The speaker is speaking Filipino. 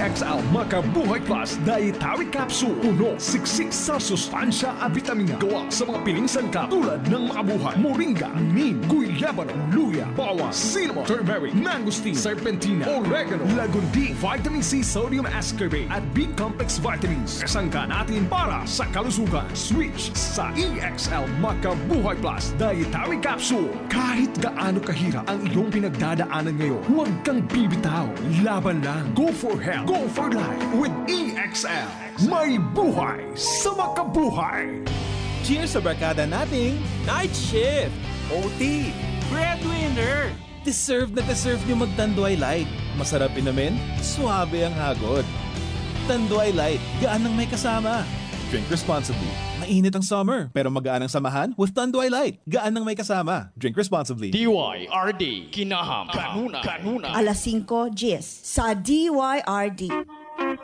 EXL Makabuhay Plus Dietary Capsule. Puno, siksik sa sustansya at vitamina. Gawa sa mga piling sangkap tulad ng makabuhay, moringa, neem, guyabano, luya, bawang, cinnamon, turmeric, mangosteen, serpentina, oregano, lagundi, vitamin C, sodium ascorbate at B-complex vitamins. Kasangka natin para sa kalusugan. Switch sa EXL Makabuhay Plus Dietary Capsule. Kahit gaano kahirap ang iyong pinagdadaanan ngayon, huwag kang bibitaw. Laban lang. Go for health. Go for life with EXL. May buhay sa makabuhay. Cheers sa barkada nating Night Shift, OT, Breadwinner. Deserve na deserve nyo mag-Tanduay Light. Masarap inumin, suabe ang hagod. Tanduay Light, gaan ng may kasama. Drink responsibly. Mainit ang summer, pero magaan ang samahan with Tanduay Light. Gaan ng may kasama. Drink responsibly. DYRD, Kinaham, Kanuna. Alas 5, Gis, sa DYRD.